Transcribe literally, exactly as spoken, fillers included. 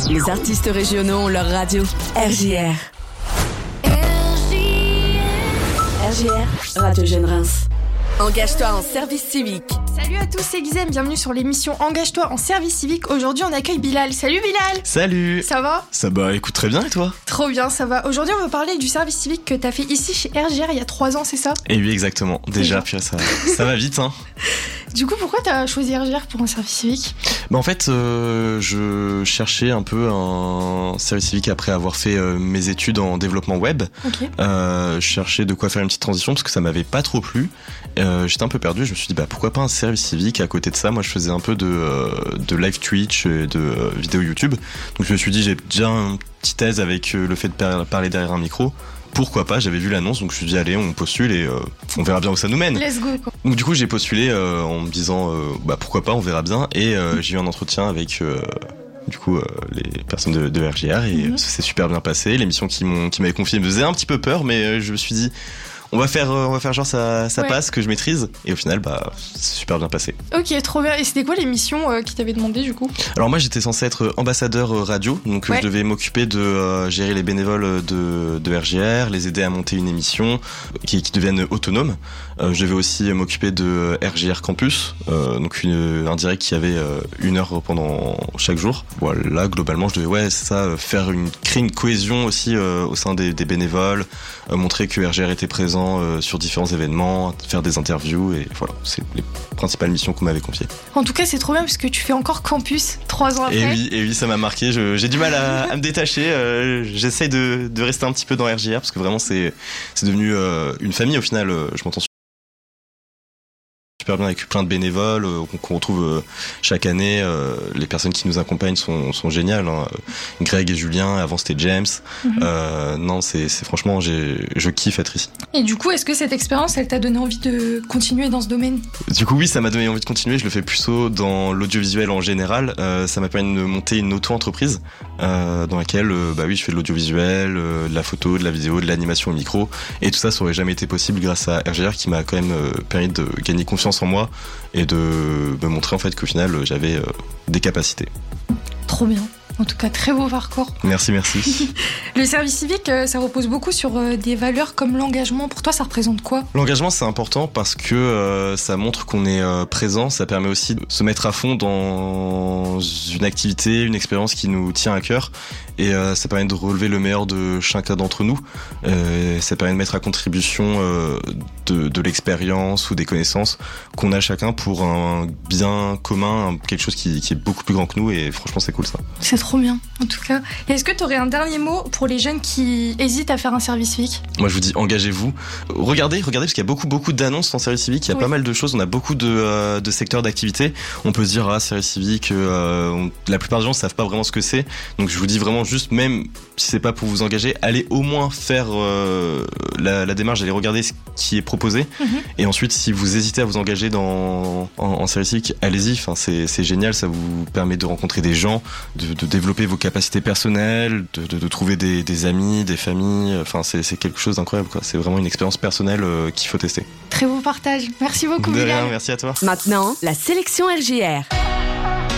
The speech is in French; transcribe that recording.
Les artistes régionaux ont leur radio. R J R. R J R, Radio Jeune Reims. Engage-toi en service civique. Salut à tous, c'est Guizem, bienvenue sur l'émission Engage-toi en service civique. Aujourd'hui, on accueille Bilal. Salut Bilal. Salut. Ça va ? Ça va, écoute très bien et toi ? Trop bien, ça va. Aujourd'hui, on va parler du service civique que t'as fait ici chez R J R il y a trois ans, c'est ça ? Et oui, exactement. Déjà, puis ça, ça va vite, hein. Du coup, pourquoi t'as choisi R J R pour un service civique ? Bah en fait, euh, je cherchais un peu un service civique après avoir fait euh, mes études en développement web. Ok. Euh, je cherchais de quoi faire une petite transition parce que ça m'avait pas trop plu. Euh, j'étais un peu perdu. Je me suis dit bah pourquoi pas un service civique. À côté de ça, moi je faisais un peu de euh, de live Twitch et de euh, vidéo YouTube. Donc je me suis dit j'ai déjà un petit thèse avec euh, le fait de par- parler derrière un micro. Pourquoi pas, j'avais vu l'annonce, donc je me suis dit allez on postule et euh, on verra bien où ça nous mène. Let's go quoi. Donc du coup j'ai postulé euh, en me disant euh, bah pourquoi pas, on verra bien, et euh, j'ai eu un entretien avec euh, du coup euh, les personnes de, de R J R et mm-hmm. ça s'est super bien passé. L'émission qui m'ont qui m'avait confié me faisait un petit peu peur, mais euh, je me suis dit on va faire euh, on va faire genre ça ça ouais. passe, que je maîtrise, et au final bah c'est super bien passé. Ok, trop bien. Et c'était quoi l'émission euh, qui t'avait demandé du coup ? Alors moi j'étais censé être ambassadeur radio, donc ouais. je devais m'occuper de euh, gérer les bénévoles de, de R J R, les aider à monter une émission qui, qui devienne autonome. Euh, je devais aussi m'occuper de R J R Campus, euh, donc une, un direct qui avait euh, une heure pendant chaque jour. Voilà, globalement je devais ouais c'est ça, faire une créer une cohésion aussi euh, au sein des, des bénévoles, euh, montrer que R J R était présent euh, sur différents événements, faire des interviews, et voilà, c'est les principales missions qu'on m'avait confiées. En tout cas c'est trop bien parce que tu fais encore campus trois ans après. Et oui, et oui ça m'a marqué, je, j'ai du mal à, à me détacher, euh, j'essaye de, de rester un petit peu dans R J R parce que vraiment c'est, c'est devenu euh, une famille au final. Je m'entends super bien avec plein de bénévoles euh, qu'on retrouve euh, chaque année. Euh, les personnes qui nous accompagnent sont, sont géniales, hein. Greg et Julien, avant c'était James. Mm-hmm. Euh, non, c'est, c'est franchement, j'ai, je kiffe être ici. Et du coup, est-ce que cette expérience, elle t'a donné envie de continuer dans ce domaine ? Du coup, oui, ça m'a donné envie de continuer. Je le fais plutôt dans l'audiovisuel en général. Euh, ça m'a permis de monter une auto-entreprise euh, dans laquelle, euh, bah oui, je fais de l'audiovisuel, euh, de la photo, de la vidéo, de l'animation au micro. Et tout ça, ça aurait jamais été possible grâce à R J R qui m'a quand même euh, permis de gagner confiance en moi et de me montrer en fait qu'au final j'avais euh, des capacités. Trop bien. En tout cas, très beau parcours. Merci, merci. Le service civique, ça repose beaucoup sur des valeurs comme l'engagement. Pour toi, ça représente quoi ? L'engagement, c'est important parce que euh, ça montre qu'on est euh, présent. Ça permet aussi de se mettre à fond dans une activité, une expérience qui nous tient à cœur. Et euh, ça permet de relever le meilleur de chacun d'entre nous. Euh, ça permet de mettre à contribution euh, de, de l'expérience ou des connaissances qu'on a chacun pour un bien commun, quelque chose qui, qui est beaucoup plus grand que nous. Et franchement, c'est cool ça. C'est trop bien, en tout cas. Et est-ce que tu aurais un dernier mot pour les jeunes qui hésitent à faire un service civique ? Moi, je vous dis, engagez-vous. Regardez, regardez, parce qu'il y a beaucoup, beaucoup d'annonces en service civique. Il y a oui. pas mal de choses. On a beaucoup de, euh, de secteurs d'activité. On peut se dire, ah, service civique, euh, on, la plupart des gens ne savent pas vraiment ce que c'est. Donc, je vous dis vraiment juste, même si c'est pas pour vous engager, allez au moins faire euh, la, la démarche, allez regarder ce qui est proposé. Mm-hmm. Et ensuite, si vous hésitez à vous engager dans, en, en service civique, allez-y. Enfin, c'est, c'est génial. Ça vous permet de rencontrer des gens, de, de développer vos capacités personnelles, de, de, de trouver des, des amis, des familles. Enfin, c'est, c'est quelque chose d'incroyable, quoi. C'est vraiment une expérience personnelle euh, qu'il faut tester. Très beau partage. Merci beaucoup, De Bilal. rien, merci à toi. Maintenant, la sélection R J R.